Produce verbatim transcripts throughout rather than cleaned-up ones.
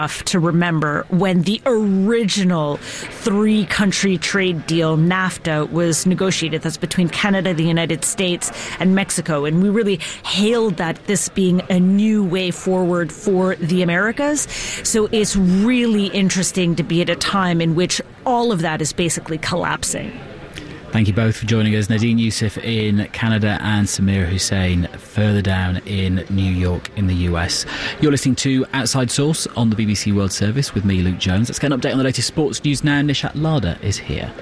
to remember when the original three-country trade deal, NAFTA, was negotiated. That's between Canada, the United States, and Mexico. And we really hailed that, this being a new way forward for the Americas. So it's really interesting to be at a time in which all of that is basically collapsing. Thank you both for joining us. Nadine Youssef in Canada and Samir Hussain further down in New York in the U S. You're listening to Outside Source on the B B C World Service with me, Luke Jones. Let's get an update on the latest sports news now. Nishat Lada is here.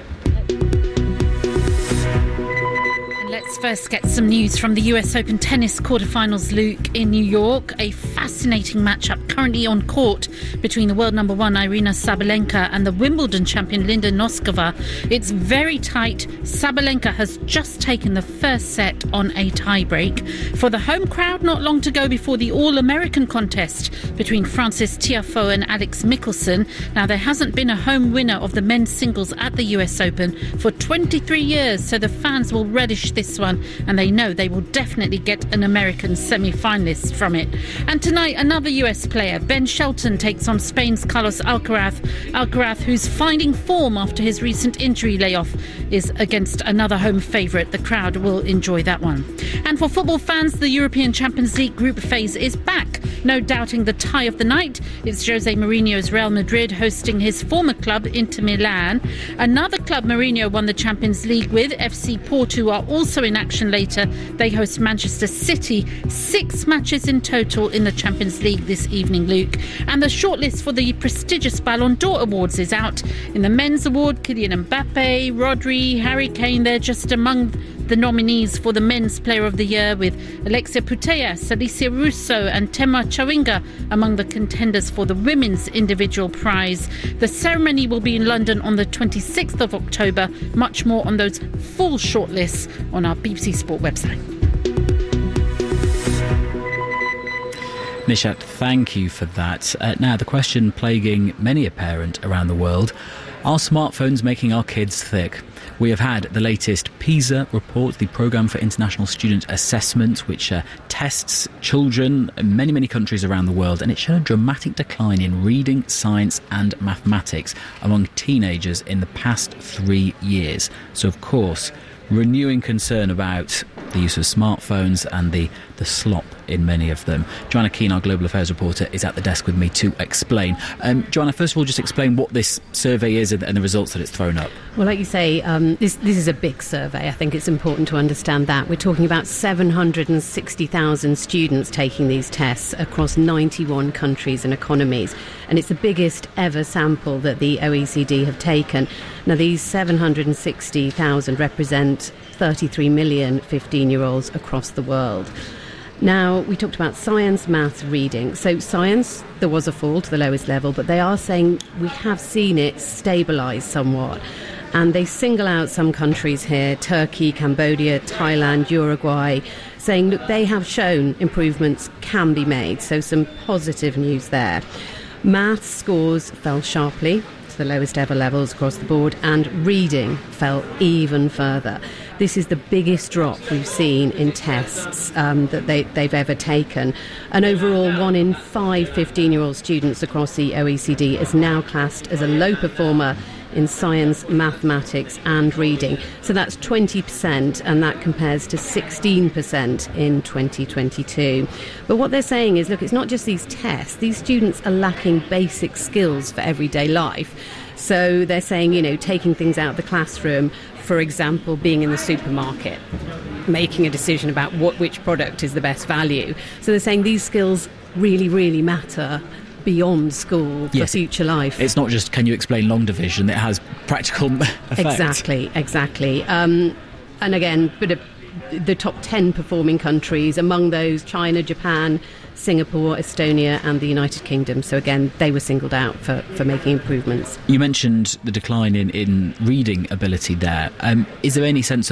Let's first get some news from the U S Open tennis quarterfinals, Luke, in New York. A fascinating matchup currently on court between the world number one Irina Sabalenka and the Wimbledon champion Linda Noskova. It's very tight. Sabalenka has just taken the first set on a tiebreak. For the home crowd, not long to go before the All-American contest between Frances Tiafoe and Alex Michelsen. Now, there hasn't been a home winner of the men's singles at the U S Open for twenty-three years, so the fans will relish this one, and they know they will definitely get an American semi-finalist from it. And tonight, another U S player, Ben Shelton, takes on Spain's Carlos Alcaraz. Alcaraz, who's finding form after his recent injury layoff, is against another home favourite. The crowd will enjoy that one. And for football fans, the European Champions League group phase is back. No doubting the tie of the night. It's Jose Mourinho's Real Madrid hosting his former club, Inter Milan. Another club Mourinho won the Champions League with, F C Porto, are also in action later. They host Manchester City. Six matches in total in the Champions League this evening, Luke. And the shortlist for the prestigious Ballon d'Or Awards is out. In the men's award, Kylian Mbappe, Rodri, Harry Kane, they're just among the nominees for the Men's Player of the Year, with Alexia Putellas, Alicia Russo and Tema Chawinga among the contenders for the Women's Individual Prize. The ceremony will be in London on the twenty-sixth of October. Much more on those full shortlists on our B B C Sport website. Nishat, thank you for that. Uh, now, the question plaguing many a parent around the world: are smartphones making our kids thick? We have had the latest PISA report, the Programme for International Student Assessment, which uh, tests children in many, many countries around the world, and it showed a dramatic decline in reading, science and mathematics among teenagers in the past three years. So, of course, renewing concern about the use of smartphones and the, the slop in many of them. Joanna Keane, our Global Affairs reporter, is at the desk with me to explain. Um, Joanna, first of all, just explain what this survey is and, and the results that it's thrown up. Well, like you say, um, this, this is a big survey. I think it's important to understand that. We're talking about seven hundred sixty thousand students taking these tests across ninety-one countries and economies. And it's the biggest ever sample that the O E C D have taken. Now, these seven hundred sixty thousand represent thirty-three million fifteen-year-olds across the world. Now, we talked about science, maths, reading. So science, there was a fall to the lowest level, but they are saying we have seen it stabilise somewhat. And they single out some countries here, Turkey, Cambodia, Thailand, Uruguay, saying, look, they have shown improvements can be made. So some positive news there. Maths scores fell sharply to the lowest ever levels across the board, and reading fell even further. This is the biggest drop we've seen in tests um, that they, they've ever taken. And overall, one in five fifteen-year-old students across the O E C D is now classed as a low performer in science, mathematics and reading. So that's twenty percent, and that compares to sixteen percent in twenty twenty-two. But what they're saying is, look, it's not just these tests. These students are lacking basic skills for everyday life. So they're saying, you know, taking things out of the classroom, for example, being in the supermarket, making a decision about what which product is the best value. So they're saying these skills really, really matter beyond school for yes, future life. It's not just can you explain long division, it has practical effect. Exactly, exactly. Um, and again, but uh, the top ten performing countries, among those China, Japan, Singapore, Estonia and the United Kingdom. So again, they were singled out for, for making improvements. You mentioned the decline in, in reading ability there. Um, is there any sense of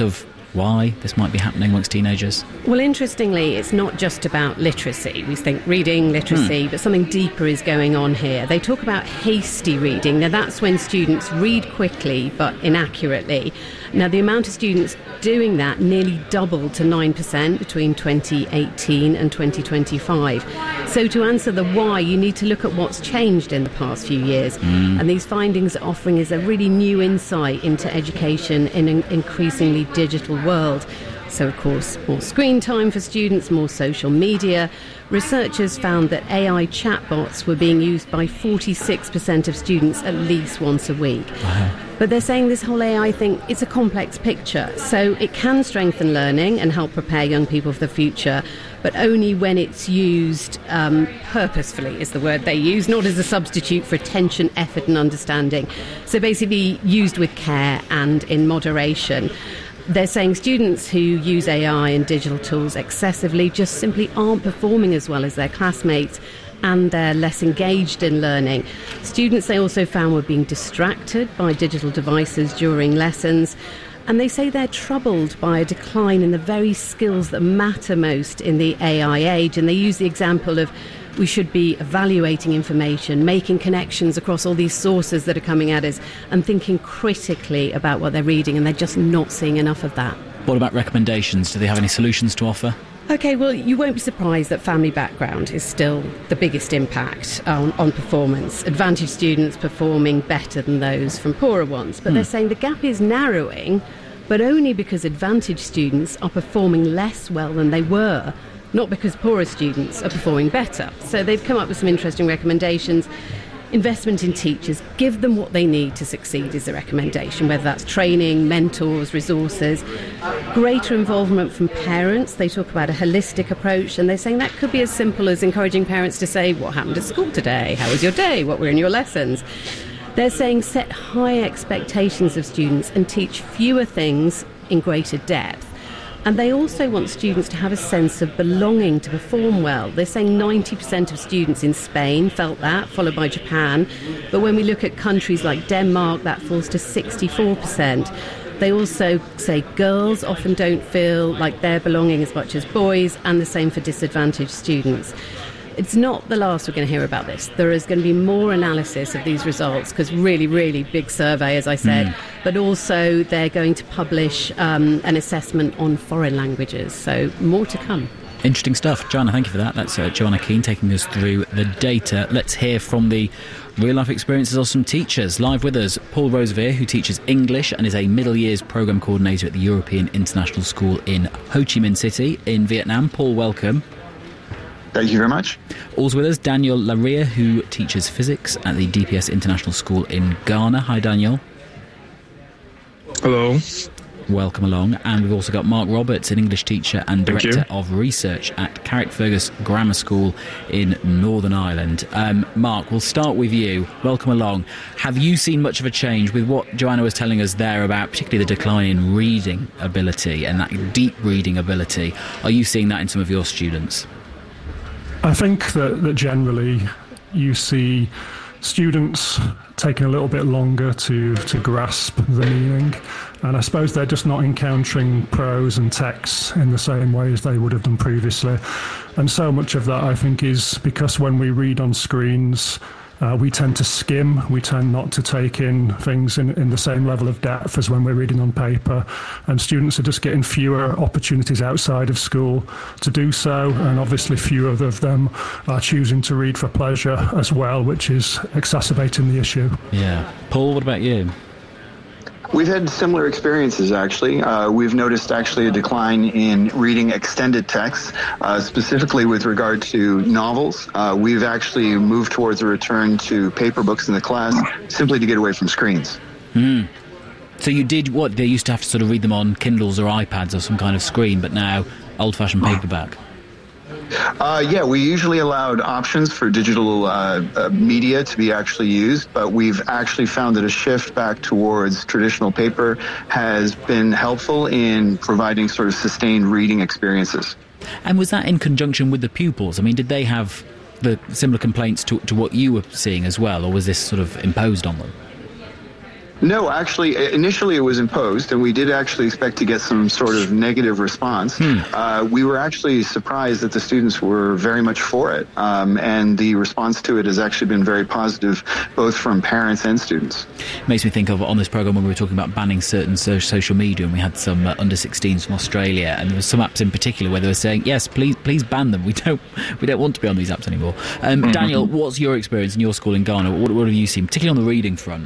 why this might be happening amongst teenagers? Well, interestingly, it's not just about literacy. We think reading, literacy, mm. but something deeper is going on here. They talk about hasty reading. Now, that's when students read quickly but inaccurately. Now, the amount of students doing that nearly doubled to nine percent between twenty eighteen and twenty twenty-five. So to answer the why, you need to look at what's changed in the past few years. Mm. And these findings are offering is a really new insight into education in an increasingly digital world. So, of course, more screen time for students, more social media. Researchers found that A I chatbots were being used by forty-six percent of students at least once a week. Wow. But they're saying this whole A I thing, it's a complex picture. So it can strengthen learning and help prepare young people for the future, but only when it's used um, purposefully is the word they use, not as a substitute for attention, effort and understanding. So basically used with care and in moderation. They're saying students who use A I and digital tools excessively just simply aren't performing as well as their classmates, and they're less engaged in learning. Students, they also found, were being distracted by digital devices during lessons, and they say they're troubled by a decline in the very skills that matter most in the A I age, and they use the example of we should be evaluating information, making connections across all these sources that are coming at us, and thinking critically about what they're reading, and they're just not seeing enough of that. What about recommendations? Do they have any solutions to offer? OK, well, you won't be surprised that family background is still the biggest impact on, on performance. Advantaged students performing better than those from poorer ones. But mm. they're saying the gap is narrowing, but only because advantaged students are performing less well than they were, not because poorer students are performing better. So they've come up with some interesting recommendations. Investment in teachers, give them what they need to succeed is a recommendation, whether that's training, mentors, resources. Greater involvement from parents. They talk about a holistic approach, and they're saying that could be as simple as encouraging parents to say, what happened at school today? How was your day? What were in your lessons? They're saying set high expectations of students and teach fewer things in greater depth. And they also want students to have a sense of belonging to perform well. They're saying ninety percent of students in Spain felt that, followed by Japan. But when we look at countries like Denmark, that falls to sixty-four percent. They also say girls often don't feel like they're belonging as much as boys, and the same for disadvantaged students. It's not the last we're going to hear about this. There is going to be more analysis of these results, because really, really big survey, as I said. Mm. But also they're going to publish um, an assessment on foreign languages. So more to come. Interesting stuff. Joanna, thank you for that. That's uh, Joanna Keane taking us through the data. Let's hear from the real-life experiences of some teachers. Live with us, Paul Roseveare, who teaches English and is a middle years programme coordinator at the European International School in Ho Chi Minh City in Vietnam. Paul, welcome. Thank you very much. Also with us, Daniel Laria, who teaches physics at the D P S International School in Ghana. Hi, Daniel. Hello. Welcome along. And we've also got Mark Roberts, an English teacher and Director of Research at Carrickfergus Grammar School in Northern Ireland. Um, Mark, we'll start with you. Welcome along. Have you seen much of a change with what Joanna was telling us there about particularly the decline in reading ability and that deep reading ability? Are you seeing that in some of your students? I think that, that generally you see students taking a little bit longer to, to grasp the meaning, and I suppose they're just not encountering prose and texts in the same way as they would have done previously. And so much of that, I think, is because when we read on screens, Uh, we tend to skim, we tend not to take in things in, in the same level of depth as when we're reading on paper, and students are just getting fewer opportunities outside of school to do so, and obviously fewer of them are choosing to read for pleasure as well, which is exacerbating the issue. Yeah. Paul, what about you? We've had similar experiences, actually. Uh, we've noticed actually a decline in reading extended texts, uh, specifically with regard to novels. Uh, we've actually moved towards a return to paper books in the class, simply to get away from screens. Mm. So you did what? They used to have to sort of read them on Kindles or iPads or some kind of screen, but now old-fashioned paperback. Uh, yeah, we usually allowed options for digital uh, uh, media to be actually used, but we've actually found that a shift back towards traditional paper has been helpful in providing sort of sustained reading experiences. And was that in conjunction with the pupils? I mean, did they have the similar complaints to, to what you were seeing as well, or was this sort of imposed on them? No, actually, initially it was imposed, and we did actually expect to get some sort of negative response. Hmm. Uh, we were actually surprised that the students were very much for it, um, and the response to it has actually been very positive, both from parents and students. Makes me think of on this programme when we were talking about banning certain so- social media, and we had some uh, under sixteens from Australia, and there were some apps in particular where they were saying, yes, please please ban them. We don't we don't want to be on these apps anymore. Um, mm-hmm. Daniel, what's your experience in your school in Ghana? What, what have you seen, particularly on the reading front?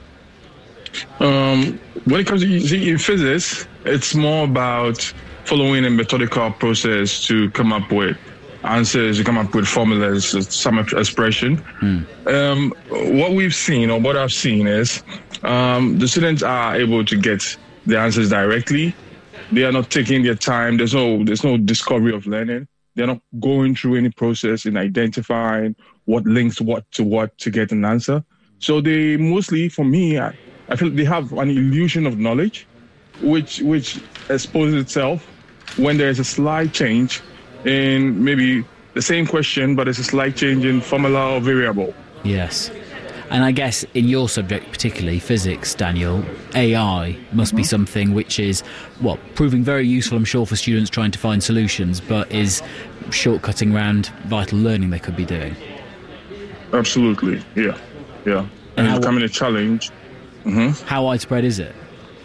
Um, when it comes to see, in physics, it's more about following a methodical process to come up with answers, to come up with formulas, some expression. Mm. Um, what we've seen, or what I've seen, is um, the students are able to get the answers directly. They are not taking their time. There's no, there's no discovery of learning. They're not going through any process in identifying what links what to what to get an answer. So they mostly, for me, I, I feel they have an illusion of knowledge, which which exposes itself when there is a slight change in maybe the same question, but it's a slight change in formula or variable. Yes. And I guess in your subject, particularly physics, Daniel, A I must mm-hmm. be something which is, what, proving very useful, I'm sure, for students trying to find solutions, but is shortcutting around vital learning they could be doing. Absolutely, yeah, yeah. And, and it's becoming a challenge. Mm-hmm. How widespread is it?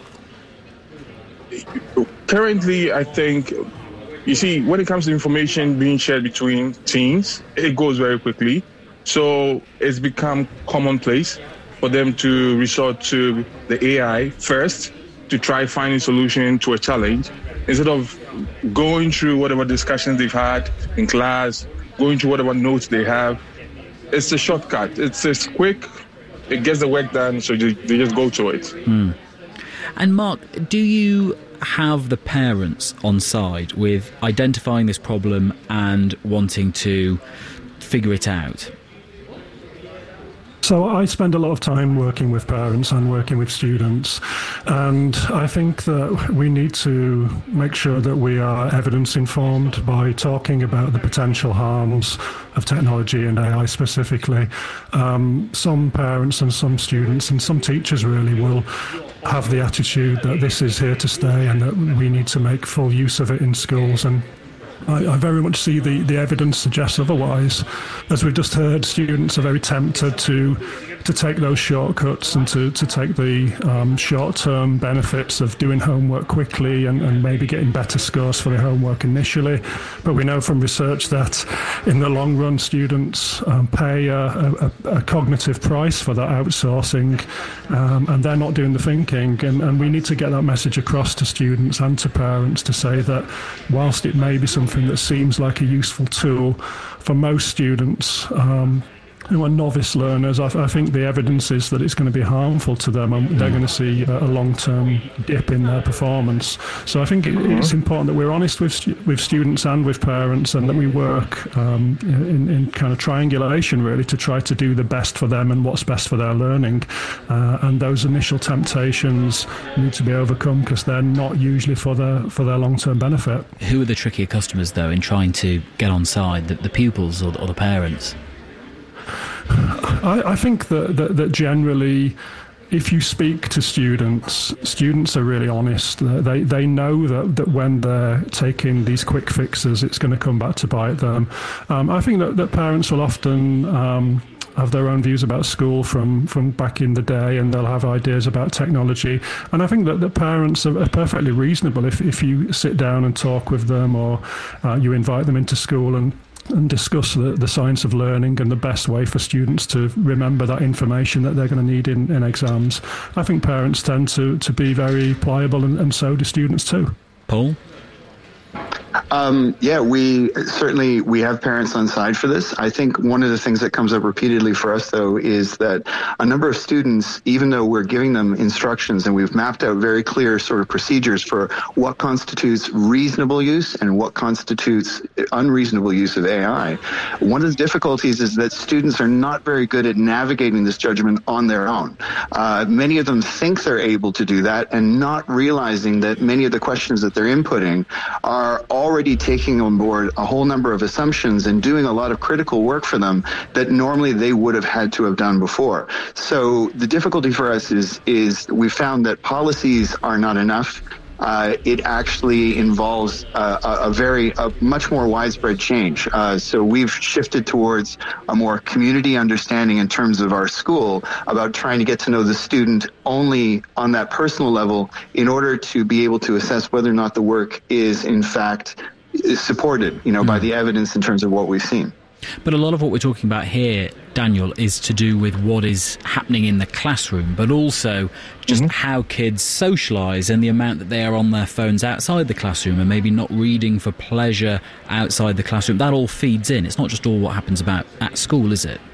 Currently, I think, you see, when it comes to information being shared between teams, it goes very quickly. So it's become commonplace for them to resort to the A I first to try finding a solution to a challenge instead of going through whatever discussions they've had in class, going through whatever notes they have. It's a shortcut. It's, it's quick. It gets the work done, so they, they just go to it. Hmm. And Mark, do you have the parents on side with identifying this problem and wanting to figure it out? So I spend a lot of time working with parents and working with students, and I think that we need to make sure that we are evidence informed by talking about the potential harms of technology and A I specifically. Um, some parents and some students and some teachers really will have the attitude that this is here to stay and that we need to make full use of it in schools, and I, I very much see the, the evidence suggests otherwise. As we've just heard, students are very tempted to to take those shortcuts and to, to take the um, short-term benefits of doing homework quickly and, and maybe getting better scores for their homework initially. But we know from research that in the long run, students um, pay a, a, a cognitive price for that outsourcing, um, and they're not doing the thinking. And, and we need to get that message across to students and to parents to say that whilst it may be something that seems like a useful tool, for most students, um, who are novice learners, I, I think the evidence is that it's going to be harmful to them, and they're going to see a, a long-term dip in their performance. So I think it, it's important that we're honest with stu- with students and with parents, and that we work um, in, in kind of triangulation, really, to try to do the best for them and what's best for their learning. Uh, and those initial temptations need to be overcome because they're not usually for their for their long-term benefit. Who are the trickier customers, though, in trying to get on side, the, the pupils or the, or the parents? I, I think that, that, that generally, if you speak to students, students are really honest. They they know that, that when they're taking these quick fixes, it's going to come back to bite them. Um, I think that, that parents will often um, have their own views about school from, from back in the day, and they'll have ideas about technology. And I think that the parents are, are perfectly reasonable if, if you sit down and talk with them, or uh, you invite them into school and and discuss the, the science of learning and the best way for students to remember that information that they're going to need in, in exams. I think parents tend to, to be very pliable, and, and so do students too. Paul? Um, yeah, we certainly we have parents on side for this. I think one of the things that comes up repeatedly for us, though, is that a number of students, even though we're giving them instructions and we've mapped out very clear sort of procedures for what constitutes reasonable use and what constitutes unreasonable use of A I, one of the difficulties is that students are not very good at navigating this judgment on their own. Uh, many of them think they're able to do that, and not realizing that many of the questions that they're inputting are all already taking on board a whole number of assumptions and doing a lot of critical work for them that normally they would have had to have done before. So the difficulty for us is, is we found that policies are not enough. Uh, it actually involves uh, a, a very, a much more widespread change. Uh, so we've shifted towards a more community understanding in terms of our school about trying to get to know the student only on that personal level in order to be able to assess whether or not the work is in fact is supported, you know, mm. by the evidence in terms of what we've seen. But a lot of what we're talking about here, Daniel, is to do with what is happening in the classroom, but also just mm-hmm. how kids socialise and the amount that they are on their phones outside the classroom and maybe not reading for pleasure outside the classroom. That all feeds in. It's not just all what happens about at school, is it?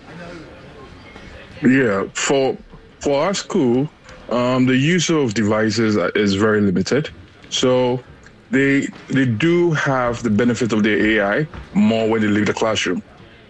Yeah, for for our school, um, the use of devices is very limited. So They they do have the benefit of the A I more when they leave the classroom.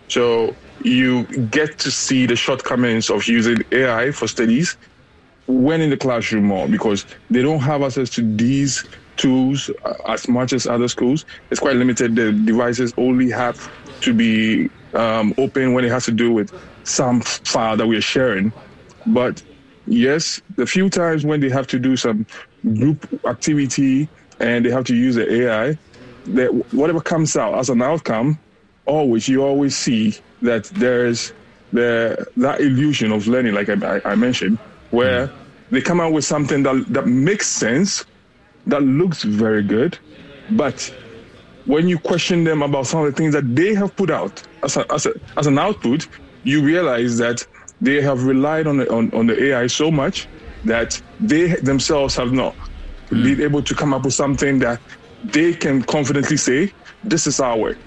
So you get to see the shortcomings of using A I for studies when in the classroom more, because they don't have access to these tools as much as other schools. It's quite limited. The devices only have to be um, open when it has to do with some file that we're sharing. But yes, the few times when they have to do some group activity and they have to use the A I, that whatever comes out as an outcome, always you always see that there's the that illusion of learning, like I, I mentioned, where mm. they come out with something that that makes sense, that looks very good, but when you question them about some of the things that they have put out as a, as, a, as an output, you realize that they have relied on the, on, on the A I so much that they themselves have not Mm. being able to come up with something that they can confidently say, this is our way.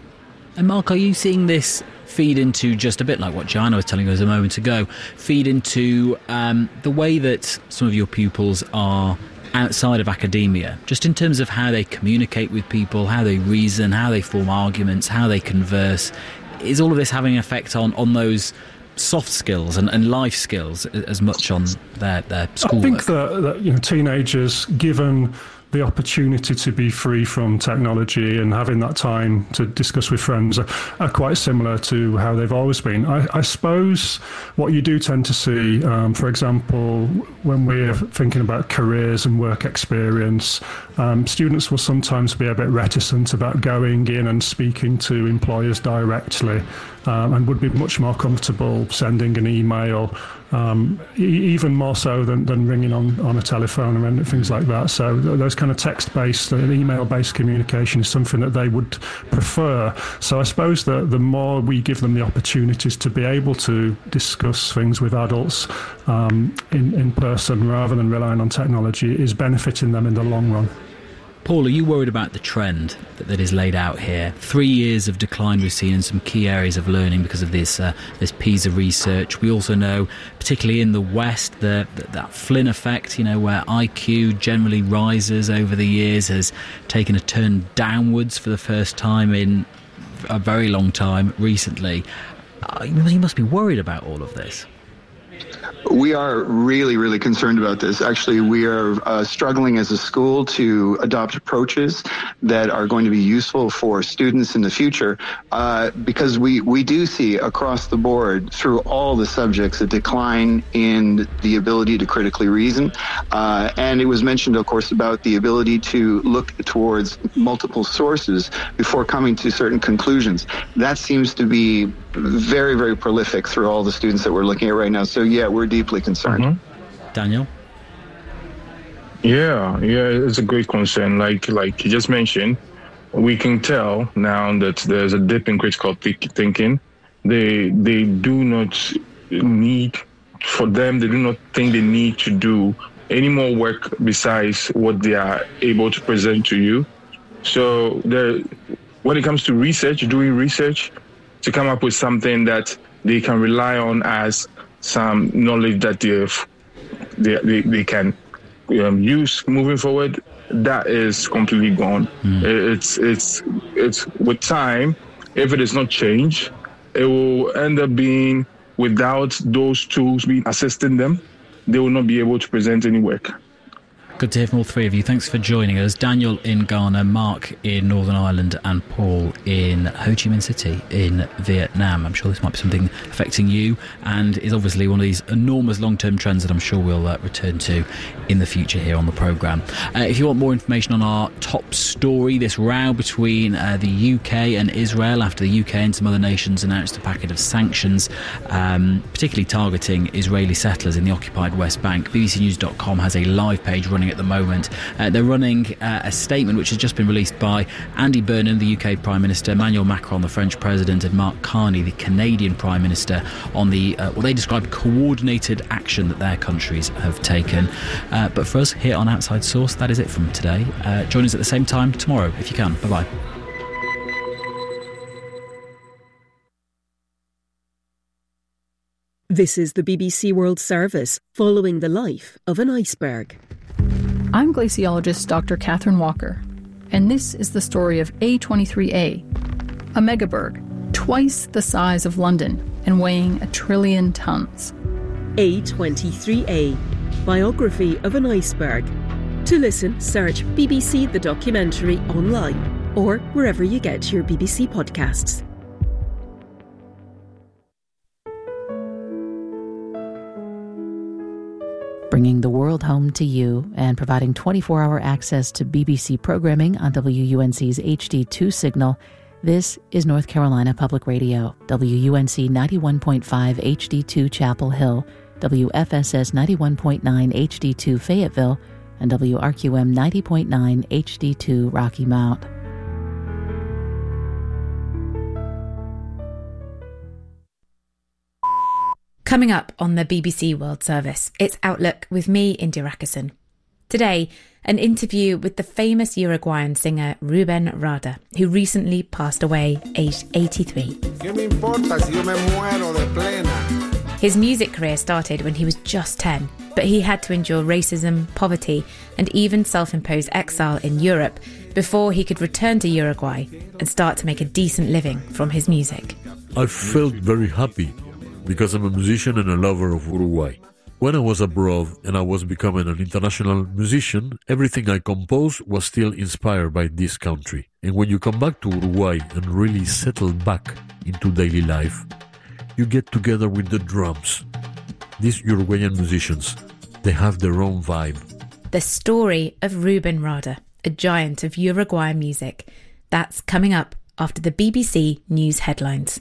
And Mark, are you seeing this feed into, just a bit like what Joanna was telling us a moment ago, feed into um, the way that some of your pupils are outside of academia, just in terms of how they communicate with people, how they reason, how they form arguments, how they converse? Is all of this having an effect on, on those soft skills and, and life skills as much on their, their schoolwork? I think that, that you know, teenagers, given the opportunity to be free from technology and having that time to discuss with friends, are, are quite similar to how they've always been. I, I suppose what you do tend to see, um, for example, when we're thinking about careers and work experience, um, students will sometimes be a bit reticent about going in and speaking to employers directly, um, and would be much more comfortable sending an email, um, e- even more so than, than ringing on, on a telephone and things like that. So th- those kind of text-based, uh, email-based communication is something that they would prefer. So I suppose that the more we give them the opportunities to be able to discuss things with adults um, in, in person rather than relying on technology is benefiting them in the long run. Paul, are you worried about the trend that, that is laid out here? Three years of decline we've seen in some key areas of learning because of this uh, this PISA research. We also know, particularly in the West, the, the, that Flynn effect, you know, where I Q generally rises over the years, has taken a turn downwards for the first time in a very long time recently. Uh, you must be worried about all of this. We are really, really concerned about this. Actually, we are uh, struggling as a school to adopt approaches that are going to be useful for students in the future, uh, because we, we do see across the board through all the subjects a decline in the ability to critically reason. Uh, and it was mentioned, of course, about the ability to look towards multiple sources before coming to certain conclusions. That seems to be very, very prolific through all the students that we're looking at right now. So, yeah, we're deeply concerned. Mm-hmm. Daniel? Yeah, yeah, it's a great concern. Like like you just mentioned, we can tell now that there's a dip in critical thinking. They they do not need, for them, they do not think they need to do any more work besides what they are able to present to you. So there, when it comes to research, doing research, to come up with something that they can rely on as some knowledge that they they, they can um, use moving forward, that is completely gone. Mm. It's it's it's with time, if it is not changed, it will end up being, without those tools being assisting them, they will not be able to present any work. Good to hear from all three of you. Thanks for joining us. Daniel in Ghana, Mark in Northern Ireland and Paul in Ho Chi Minh City in Vietnam. I'm sure this might be something affecting you and is obviously one of these enormous long-term trends that I'm sure we'll uh, return to in the future here on the programme. Uh, if you want more information on our top story, this row between uh, the U K and Israel after the U K and some other nations announced a packet of sanctions, um, particularly targeting Israeli settlers in the occupied West Bank, B B C News dot com has a live page running at the moment. Uh, they're running uh, a statement which has just been released by Andy Burnham, the U K Prime Minister, Emmanuel Macron, the French President, and Mark Carney, the Canadian Prime Minister, on the uh, what they describe coordinated action that their countries have taken. Uh, but for us here on Outside Source, that is it from today. Uh, join us at the same time tomorrow if you can. Bye-bye. This is the B B C World Service, following the life of an iceberg. I'm glaciologist Doctor Catherine Walker, and this is the story of A twenty-three A, a megaberg twice the size of London and weighing a trillion tons. A twenty-three A, biography of an iceberg. To listen, search B B C The Documentary online or wherever you get your B B C podcasts. Bringing the world home to you and providing twenty-four hour access to B B C programming on W U N C's H D two signal. This is North Carolina Public Radio, W U N C ninety-one point five H D two Chapel Hill, W F S S ninety-one point nine H D two Fayetteville, and W R Q M ninety point nine H D two Rocky Mount. Coming up on the B B C World Service, it's Outlook with me, India Rakison. Today, an interview with the famous Uruguayan singer Rubén Rada, who recently passed away aged eighty-three. His music career started when he was just ten, but he had to endure racism, poverty, and even self-imposed exile in Europe before he could return to Uruguay and start to make a decent living from his music. I felt very happy, because I'm a musician and a lover of Uruguay. When I was abroad and I was becoming an international musician, everything I composed was still inspired by this country. And when you come back to Uruguay and really settle back into daily life, you get together with the drums. These Uruguayan musicians, they have their own vibe. The story of Rubén Rada, a giant of Uruguayan music. That's coming up after the B B C News headlines.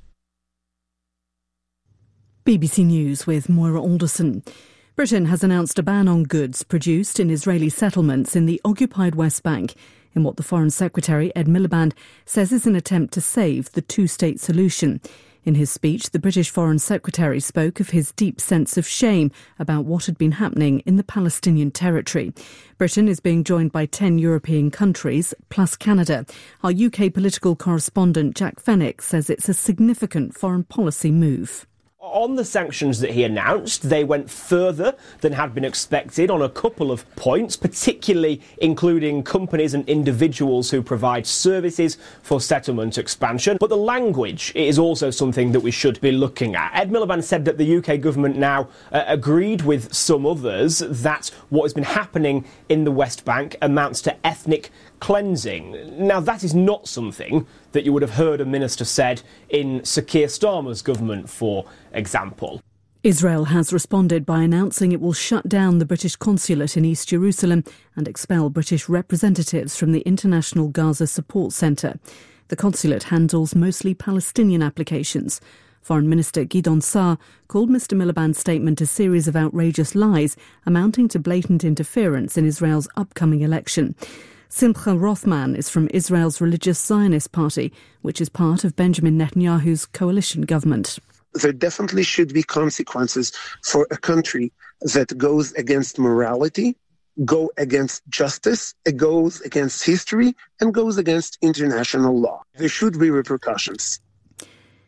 B B C News with Moira Alderson. Britain has announced a ban on goods produced in Israeli settlements in the occupied West Bank in what the Foreign Secretary, Ed Miliband, says is an attempt to save the two-state solution. In his speech, the British Foreign Secretary spoke of his deep sense of shame about what had been happening in the Palestinian territory. Britain is being joined by ten European countries, plus Canada. Our U K political correspondent Jack Fenwick says it's a significant foreign policy move. On the sanctions that he announced, they went further than had been expected on a couple of points, particularly including companies and individuals who provide services for settlement expansion. But the language is also something that we should be looking at. Ed Miliband said that the U K government now uh, agreed with some others that what has been happening in the West Bank amounts to ethnic cleansing. Now, that is not something that you would have heard a minister said in Sir Keir Starmer's government, for example. Israel has responded by announcing it will shut down the British consulate in East Jerusalem and expel British representatives from the International Gaza Support Centre. The consulate handles mostly Palestinian applications. Foreign Minister Gideon Saar called Mr Miliband's statement a series of outrageous lies amounting to blatant interference in Israel's upcoming election. Simcha Rothman is from Israel's Religious Zionist Party, which is part of Benjamin Netanyahu's coalition government. There definitely should be consequences for a country that goes against morality, go against justice, it goes against history, and goes against international law. There should be repercussions.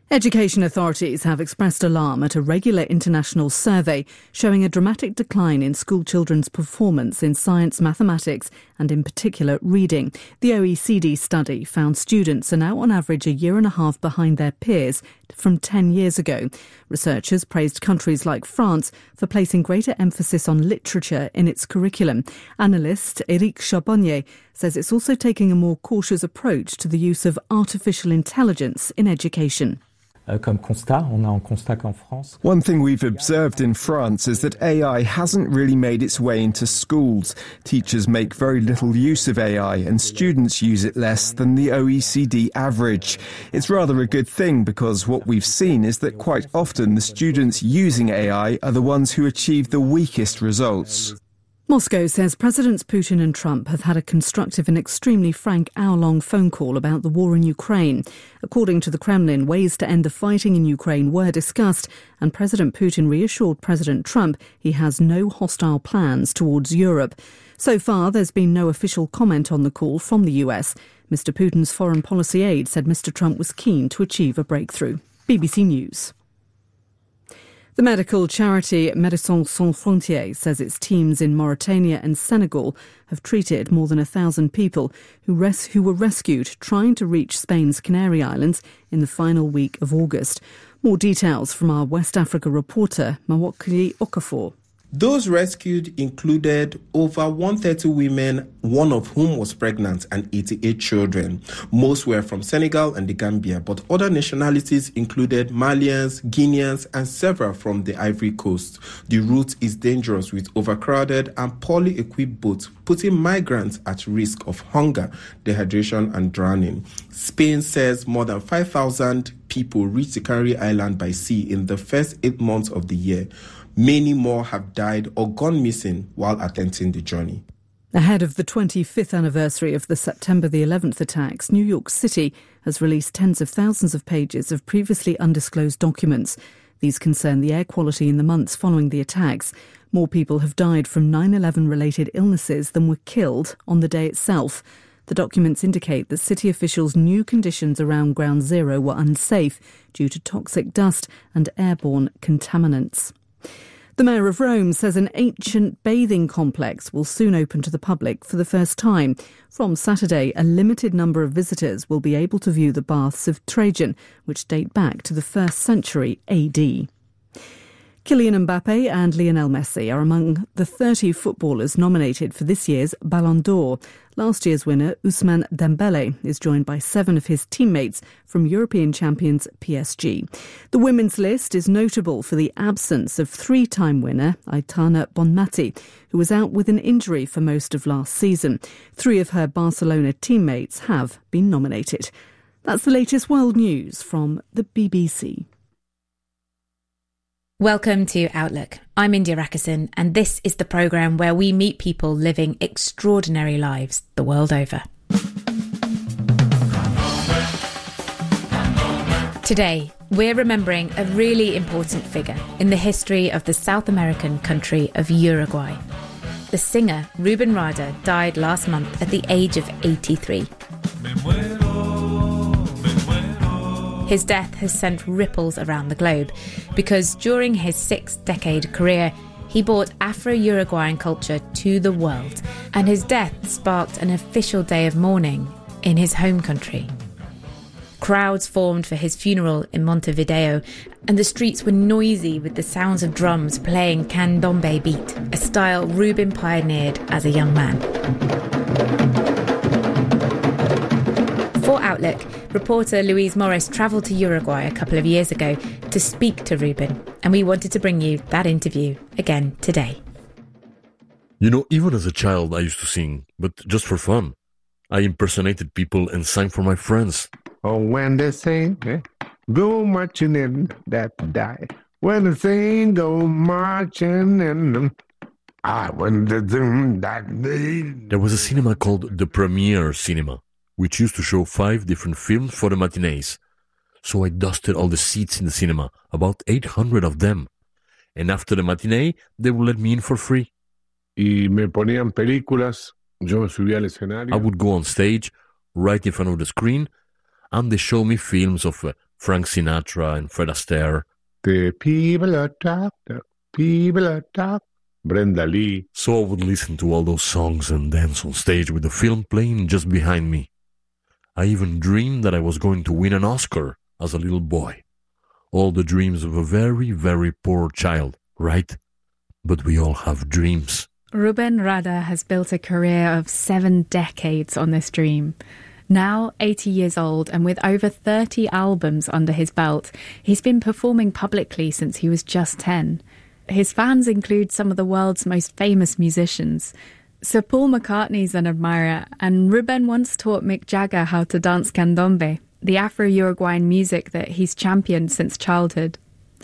Education authorities have expressed alarm at a regular international survey showing a dramatic decline in school children's performance in science, mathematics and in particular reading. The O E C D study found students are now on average a year and a half behind their peers from ten years ago. Researchers praised countries like France for placing greater emphasis on literature in its curriculum. Analyst Éric Charbonnier says it's also taking a more cautious approach to the use of artificial intelligence in education. One thing we've observed in France is that A I hasn't really made its way into schools. Teachers make very little use of A I and students use it less than the O E C D average. It's rather a good thing because what we've seen is that quite often the students using A I are the ones who achieve the weakest results. Moscow says Presidents Putin and Trump have had a constructive and extremely frank hour-long phone call about the war in Ukraine. According to the Kremlin, ways to end the fighting in Ukraine were discussed, and President Putin reassured President Trump he has no hostile plans towards Europe. So far, there's been no official comment on the call from the U S. Mister Putin's foreign policy aide said Mister Trump was keen to achieve a breakthrough. B B C News. The medical charity Médecins Sans Frontières says its teams in Mauritania and Senegal have treated more than a thousand people who, res- who were rescued trying to reach Spain's Canary Islands in the final week of August. More details from our West Africa reporter, Mawakili Okafor. Those rescued included over one hundred thirty women, one of whom was pregnant, and eighty-eight children. Most were from Senegal and the Gambia, but other nationalities included Malians, Guineans, and several from the Ivory Coast. The route is dangerous with overcrowded and poorly equipped boats, putting migrants at risk of hunger, dehydration, and drowning. Spain says more than five thousand people reached the Canary Island by sea in the first eight months of the year. Many more have died or gone missing while attempting the journey. Ahead of the twenty-fifth anniversary of the September the eleventh attacks, New York City has released tens of thousands of pages of previously undisclosed documents. These concern the air quality in the months following the attacks. More people have died from nine eleven related illnesses than were killed on the day itself. The documents indicate that city officials knew conditions around Ground Zero were unsafe due to toxic dust and airborne contaminants. The Mayor of Rome says an ancient bathing complex will soon open to the public for the first time. From Saturday, a limited number of visitors will be able to view the baths of Trajan, which date back to the first century A D. Kylian Mbappe and Lionel Messi are among the thirty footballers nominated for this year's Ballon d'Or. Last year's winner, Ousmane Dembele, is joined by seven of his teammates from European champions P S G. The women's list is notable for the absence of three-time winner Aitana Bonmati, who was out with an injury for most of last season. Three of her Barcelona teammates have been nominated. That's the latest world news from the B B C. Welcome to Outlook. I'm India Rakison, and this is the programme where we meet people living extraordinary lives the world over. Today, we're remembering a really important figure in the history of the South American country of Uruguay. The singer Rubén Rada died last month at the age of eighty-three. His death has sent ripples around the globe because during his six-decade career, he brought Afro-Uruguayan culture to the world, and his death sparked an official day of mourning in his home country. Crowds formed for his funeral in Montevideo, and the streets were noisy with the sounds of drums playing candombe beat, a style Rubén pioneered as a young man. For Outlook, reporter Louise Morris travelled to Uruguay a couple of years ago to speak to Rubén, and we wanted to bring you that interview again today. You know, even as a child I used to sing, but just for fun. I impersonated people and sang for my friends. Oh, when they sing, eh? Go marching in that die. When they sing, go marching in. I went to do that day. There was a cinema called the Premiere Cinema, which used to show five different films for the matinees. So I dusted all the seats in the cinema, about eight hundred of them. And after the matinee, they would let me in for free. Y me ponían películas, yo me subía al escenario. I would go on stage, right in front of the screen, and they show me films of uh, Frank Sinatra and Fred Astaire. The people are top, the people are top. Brenda Lee. So I would listen to all those songs and dance on stage with the film playing just behind me. I even dreamed that I was going to win an Oscar as a little boy. All the dreams of a very, very poor child, right? But we all have dreams. Ruben Rada has built a career of seven decades on this dream. Now eighty years old and with over thirty albums under his belt, he's been performing publicly since he was just ten. His fans include some of the world's most famous musicians. Sir Paul McCartney's an admirer, and Ruben once taught Mick Jagger how to dance candombe, the Afro-Uruguayan music that he's championed since childhood.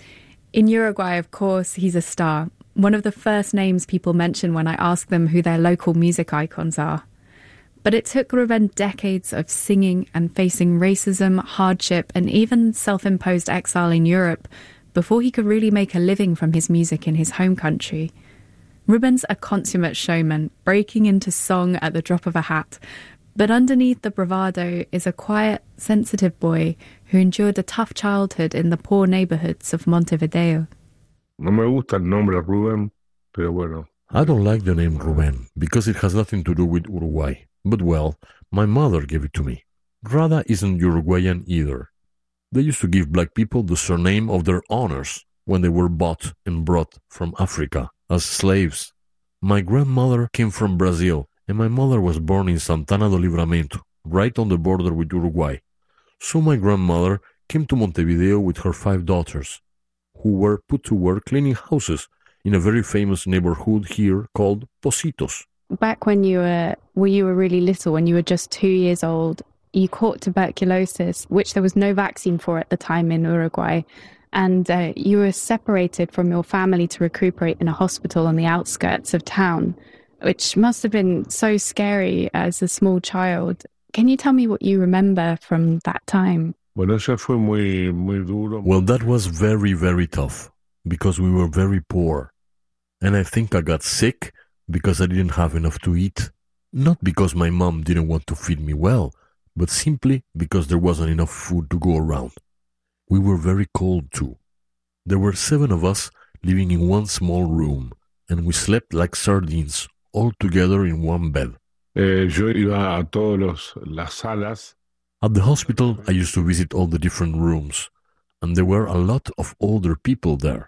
In Uruguay, of course, he's a star, one of the first names people mention when I ask them who their local music icons are. But it took Ruben decades of singing and facing racism, hardship, and even self-imposed exile in Europe before he could really make a living from his music in his home country. Ruben's a consummate showman, breaking into song at the drop of a hat. But underneath the bravado is a quiet, sensitive boy who endured a tough childhood in the poor neighborhoods of Montevideo. No me gusta el nombre Ruben, pero bueno. I don't like the name Ruben because it has nothing to do with Uruguay. But well, my mother gave it to me. Rada isn't Uruguayan either. They used to give black people the surname of their owners when they were bought and brought from Africa as slaves. My grandmother came from Brazil, and my mother was born in Santana do Livramento, right on the border with Uruguay. So my grandmother came to Montevideo with her five daughters, who were put to work cleaning houses in a very famous neighborhood here called Pocitos. Back when you were, when you were really little, when you were just two years old, you caught tuberculosis, which there was no vaccine for at the time in Uruguay. And uh, you were separated from your family to recuperate in a hospital on the outskirts of town, which must have been so scary as a small child. Can you tell me what you remember from that time? Bueno, eso fue muy, muy duro. Well, that was very, very tough because we were very poor. And I think I got sick because I didn't have enough to eat. Not because my mom didn't want to feed me well, but simply because there wasn't enough food to go around. We were very cold too. There were seven of us living in one small room, and we slept like sardines, all together in one bed. Eh, yo iba a todas los, las salas. At the hospital, I used to visit all the different rooms, and there were a lot of older people there.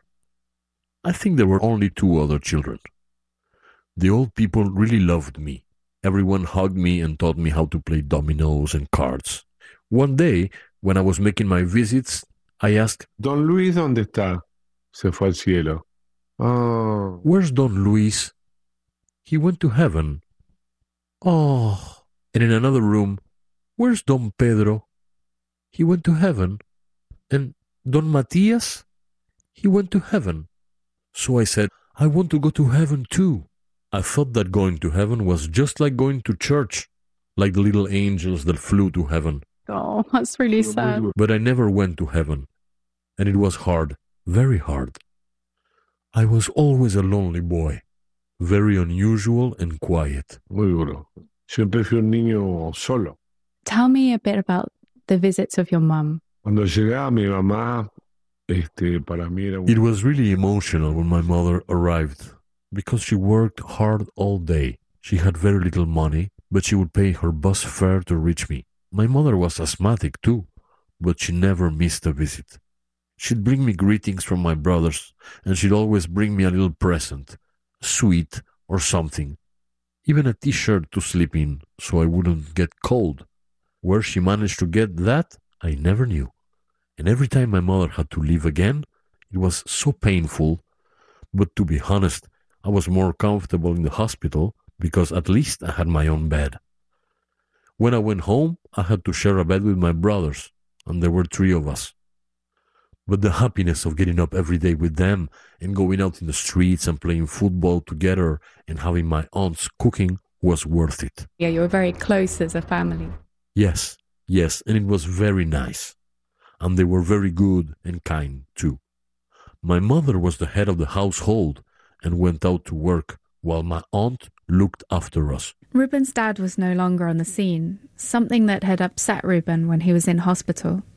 I think there were only two other children. The old people really loved me. Everyone hugged me and taught me how to play dominoes and cards. One day, when I was making my visits, I asked, Don Luis, ¿dónde está? Se fue al cielo. Oh. Where's Don Luis? He went to heaven. Oh. And in another room, where's Don Pedro? He went to heaven. And Don Matias? He went to heaven. So I said, I want to go to heaven too. I thought that going to heaven was just like going to church, like the little angels that flew to heaven. Oh, that's really sad. But I never went to heaven, and it was hard, very hard. I was always a lonely boy, very unusual and quiet. Muy duro. Siempre fui un niño solo. Tell me a bit about the visits of your mum. Cuando llegaba mi mamá, este, para mí era un... It was really emotional when my mother arrived. Because she worked hard all day. She had very little money, but she would pay her bus fare to reach me. My mother was asthmatic too, but she never missed a visit. She'd bring me greetings from my brothers, and she'd always bring me a little present, a sweet or something. Even a t-shirt to sleep in, so I wouldn't get cold. Where she managed to get that, I never knew. And every time my mother had to leave again, it was so painful. But to be honest, I was more comfortable in the hospital because at least I had my own bed. When I went home, I had to share a bed with my brothers, and there were three of us. But the happiness of getting up every day with them and going out in the streets and playing football together and having my aunts cooking was worth it. Yeah, you were very close as a family. Yes, yes, and it was very nice. And they were very good and kind too. My mother was the head of the household and went out to work, while my aunt looked after us. Ruben's dad was no longer on the scene, something that had upset Ruben when he was in hospital.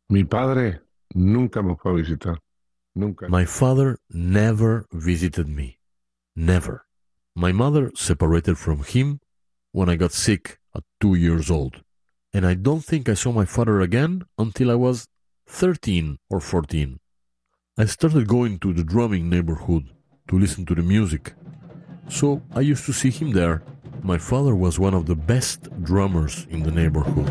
Mi padre nunca me fue a visitar. Nunca. My father never visited me. Never. My mother separated from him when I got sick at two years old. And I don't think I saw my father again until I was thirteen or fourteen. I started going to the drumming neighborhood to listen to the music. So I used to see him there. My father was one of the best drummers in the neighborhood.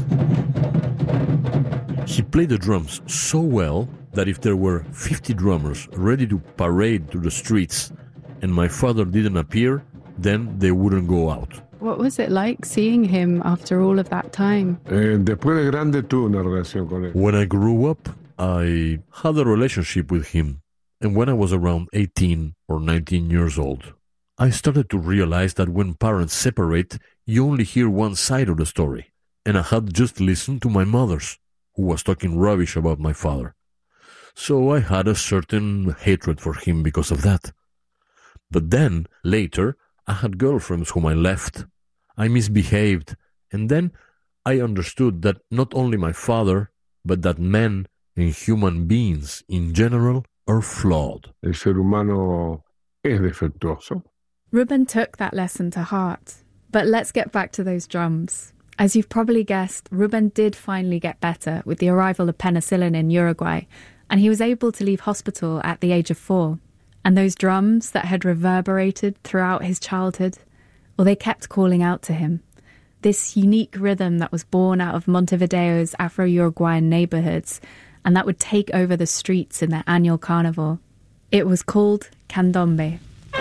He played the drums so well that if there were fifty drummers ready to parade to the streets and my father didn't appear, then they wouldn't go out. What was it like seeing him after all of that time? Eh, después de grande tuve una relación con él. When I grew up, I had a relationship with him. And when I was around eighteen or nineteen years old, I started to realize that when parents separate, you only hear one side of the story. And I had just listened to my mother's, who was talking rubbish about my father. So I had a certain hatred for him because of that. But then, later, I had girlfriends whom I left. I misbehaved. And then I understood that not only my father, but that men and human beings in general are flawed. El ser humano es defectuoso. Ruben took that lesson to heart. But let's get back to those drums. As you've probably guessed, Ruben did finally get better with the arrival of penicillin in Uruguay, and he was able to leave hospital at the age of four. And those drums that had reverberated throughout his childhood, well, they kept calling out to him. This unique rhythm that was born out of Montevideo's Afro-Uruguayan neighborhoods, and that would take over the streets in their annual carnival. It was called candombe.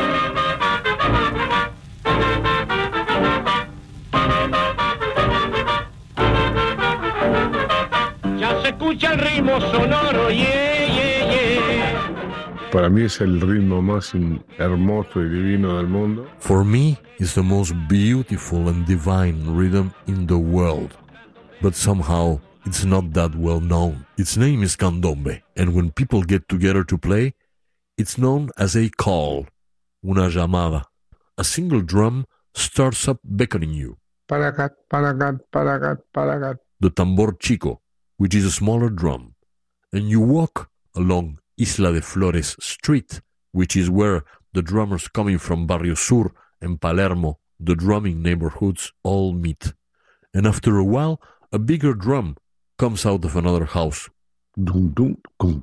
Para mí es el ritmo más hermoso y divino del mundo. For me, it's the most beautiful and divine rhythm in the world. But somehow, it's not that well known. Its name is candombe, and when people get together to play, it's known as a call, una llamada. A single drum starts up beckoning you. Paracat, paracat, paracat, paracat. The tambor chico, which is a smaller drum, and you walk along Isla de Flores Street, which is where the drummers coming from Barrio Sur and Palermo, the drumming neighborhoods, all meet. And after a while, a bigger drum comes out of another house. The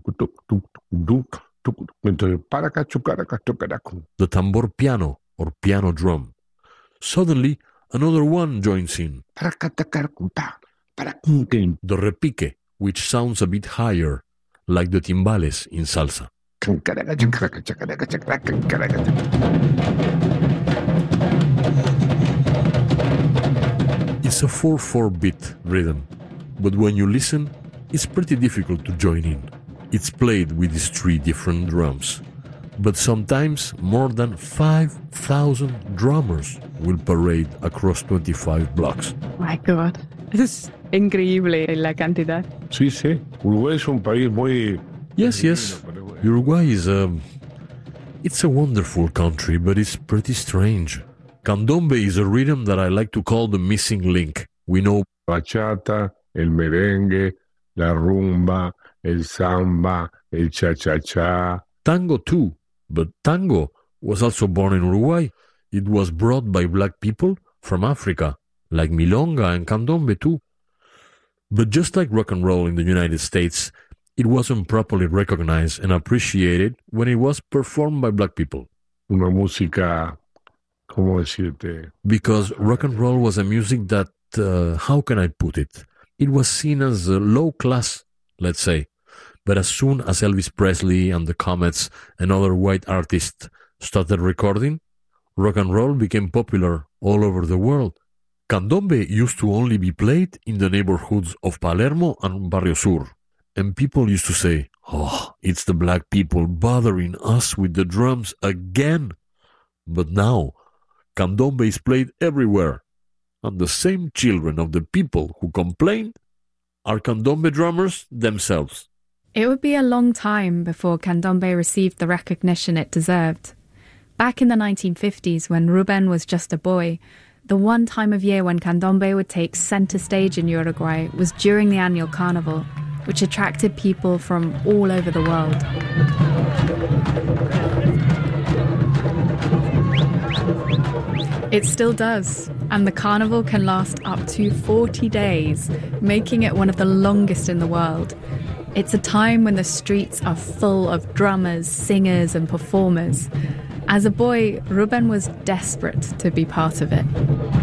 tambor piano, or piano drum. Suddenly, another one joins in. The repique, which sounds a bit higher, like the timbales in salsa. It's a four four beat rhythm, but when you listen, it's pretty difficult to join in. It's played with these three different drums, but sometimes more than five thousand drummers will parade across twenty-five blocks. My God, es increíble la cantidad. Sí, sí. Uruguay es un país muy... Yes, yes. Uruguay is a... It's a wonderful country, but it's pretty strange. Candombe is a rhythm that I like to call the missing link. We know bachata, el merengue, la rumba, el samba, el cha-cha-cha. Tango too, but tango was also born in Uruguay. It was brought by black people from Africa, like milonga and candombe too. But just like rock and roll in the United States, it wasn't properly recognized and appreciated when it was performed by black people. Una música, ¿cómo decirte? Because rock and roll was a music that, uh, how can I put it? It was seen as uh, low class, let's say. But as soon as Elvis Presley and the Comets and other white artists started recording, rock and roll became popular all over the world. Candombe used to only be played in the neighborhoods of Palermo and Barrio Sur. And people used to say, oh, it's the black people bothering us with the drums again. But now, candombe is played everywhere. And the same children of the people who complain are candombe drummers themselves. It would be a long time before candombe received the recognition it deserved. Back in the nineteen fifties, when Ruben was just a boy, the one time of year when candombe would take center stage in Uruguay was during the annual carnival. which attracted people from all over the world. It still does, and the carnival can last up to forty days, making it one of the longest in the world. It's a time when the streets are full of drummers, singers and performers. As a boy, Ruben was desperate to be part of it.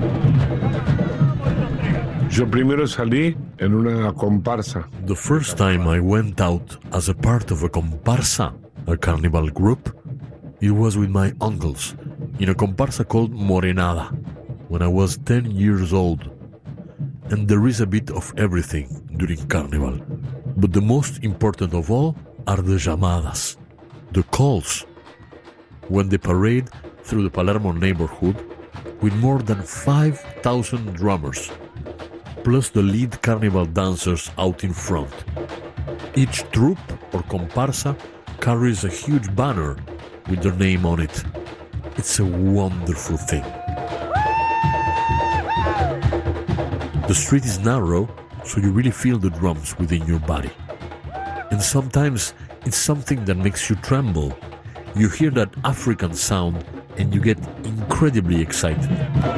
Yo primero salí en una comparsa. The first time I went out as a part of a comparsa, a carnival group, it was with my uncles in a comparsa called Morenada when I was ten years old. And there is a bit of everything during carnival. But the most important of all are the llamadas, the calls. When they parade through the Palermo neighborhood with more than five thousand drummers, plus the lead carnival dancers out in front. Each troupe or comparsa carries a huge banner with their name on it. It's a wonderful thing. The street is narrow, so you really feel the drums within your body. And sometimes it's something that makes you tremble. You hear that African sound and you get incredibly excited.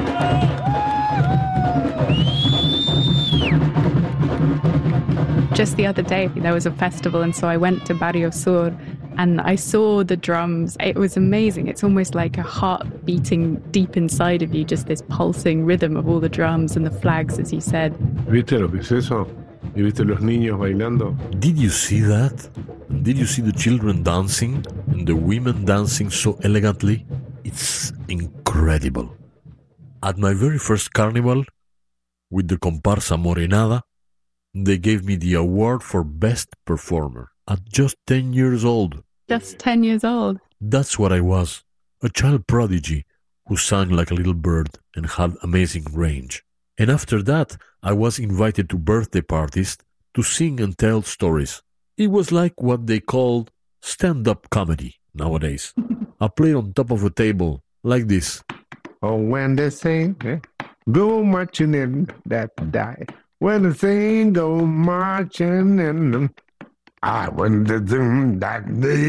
Just the other day, there was a festival, and so I went to Barrio Sur and I saw the drums. It was amazing. It's almost like a heart beating deep inside of you, just this pulsing rhythm of all the drums and the flags, as you said. ¿Viste lo que es eso? ¿Y viste los niños bailando? Did you see that? Did you see the children dancing and the women dancing so elegantly? It's incredible. At my very first carnival, with the comparsa Morenada, they gave me the award for Best Performer at just ten years old. Just ten years old? That's what I was, a child prodigy who sang like a little bird and had amazing range. And after that, I was invited to birthday parties to sing and tell stories. It was like what they called stand-up comedy nowadays. I played on top of a table, like this. Oh, when they say, eh, go marching in that die. When the thing go marching in, I when the that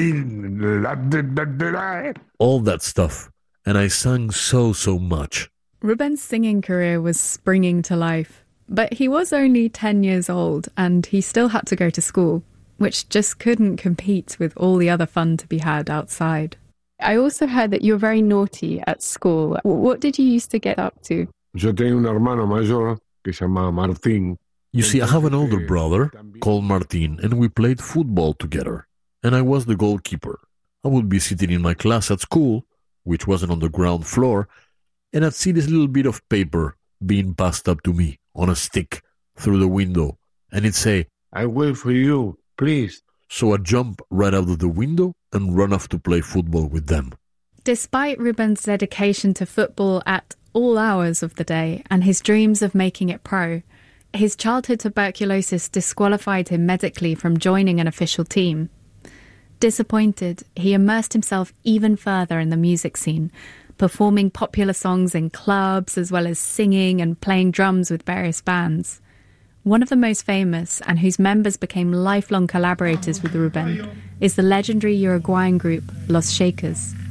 all that stuff, and I sang so so much. Ruben's singing career was springing to life, but he was only ten years old, and he still had to go to school, which just couldn't compete with all the other fun to be had outside. I also heard that you were very naughty at school. What did you used to get up to? Yo tenía un hermano mayor que se llamaba Martín. You see, I have an older brother called Martin, and we played football together. And I was the goalkeeper. I would be sitting in my class at school, which wasn't on the ground floor, and I'd see this little bit of paper being passed up to me on a stick through the window, and it'd say, I wait for you, please. So I'd jump right out of the window and run off to play football with them. Despite Ruben's dedication to football at all hours of the day and his dreams of making it pro, his childhood tuberculosis disqualified him medically from joining an official team. Disappointed, he immersed himself even further in the music scene, performing popular songs in clubs as well as singing and playing drums with various bands. One of the most famous, and whose members became lifelong collaborators with Ruben, is the legendary Uruguayan group Los Shakers.